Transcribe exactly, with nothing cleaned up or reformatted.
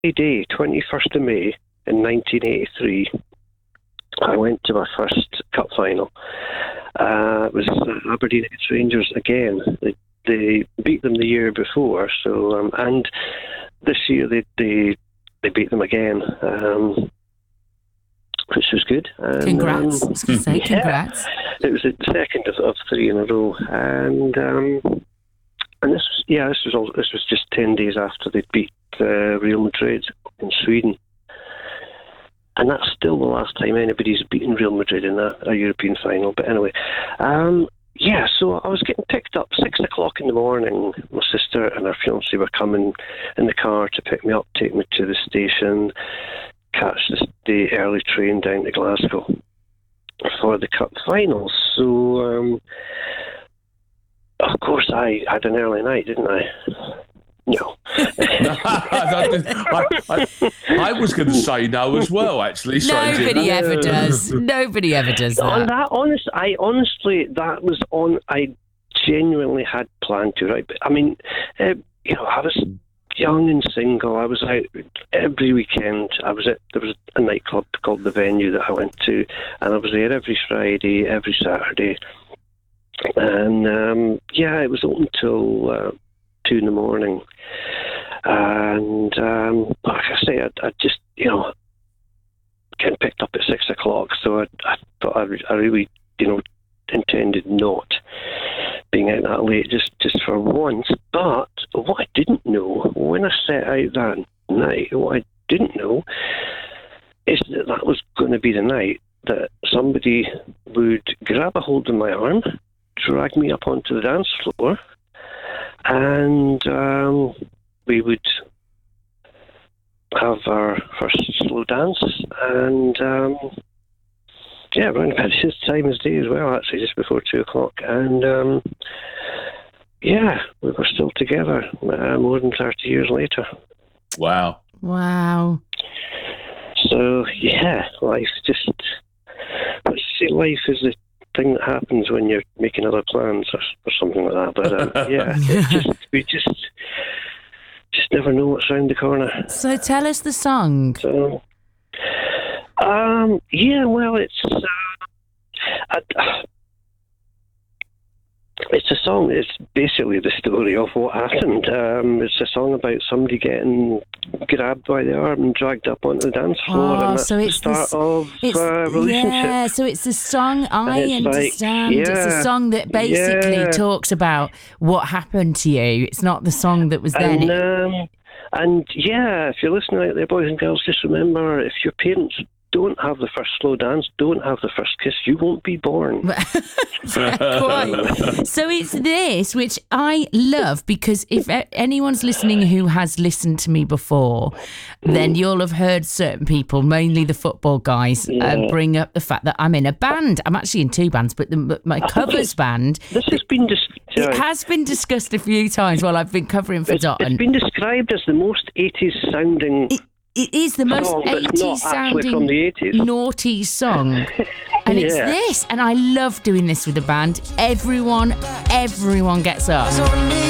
Day, twenty-first of May in nineteen eighty-three, I went to my first cup final. Uh, it was uh, Aberdeen against Rangers again. They, they beat them the year before, so um, and this year they they, they beat them again, um, which was good. And, congrats! Um, I was going to say, congrats. Yeah, it was the second of, of three in a row, and um, and this was yeah this was all, this was just ten days after they beat uh, Real Madrid in Sweden. And that's still the last time anybody's beaten Real Madrid in a, a European final. But anyway, um, yeah, so I was getting picked up six o'clock in the morning. My sister and her fiancé were coming in the car to pick me up, take me to the station, catch the, the early train down to Glasgow for the cup finals. So, um, of course, I had an early night, didn't I? No. I, I, I was going to say no as well, actually. Nobody ever does. Nobody ever does that. On that, honest, I honestly, that was on. I genuinely had planned to, right? But I mean, uh, you know, I was young and single. I was out every weekend. I was at there was a nightclub called The Venue that I went to, and I was there every Friday, every Saturday, and um, yeah, it was open till Uh, two in the morning, and um, like I say, I, I just you know getting picked up at six o'clock. So I, I thought I, I really you know intended not being out that late, just just for once. But what I didn't know when I set out that night, what I didn't know is that that was going to be the night that somebody would grab a hold of my arm, drag me up onto the dance floor, and um, we would have our first slow dance, and um, yeah, around about this time of day as well, actually, just before two o'clock, and um, yeah, we were still together uh, more than thirty years later. Wow. Wow. So yeah, life just, let's say life is the thing that happens when you're making other plans or, or something like that. But um, yeah, it just, we just just never know what's around the corner. So tell us the song. So, um, yeah, well, it's uh, I, it's a song. It's basically the story of what happened. Um, it's a song about somebody getting grabbed by the arm and dragged up onto the dance floor, Oh, and that's so it's the start this- of It's, a relationship. yeah, so it's the song I it's like, understand. It's a yeah, song that basically yeah. talks about what happened to you. It's not the song that was then. And, um, and yeah, if you're listening out there, boys and girls, just remember, if your parents don't have the first slow dance, don't have the first kiss, you won't be born. Quite. So it's this, which I love, because if anyone's listening who has listened to me before, then you'll have heard certain people, mainly the football guys, Yeah. uh, bring up the fact that I'm in a band. I'm actually in two bands, but the, but my covers band, This has been dis- it has been discussed a few times while I've been covering for it's, Dotton. it's been described as the most eighties sounding It, it is the most song, but it's eighties not actually from sounding the eighties. naughty song. And it's Yeah. this. And I love doing this with the band. Everyone, everyone gets up.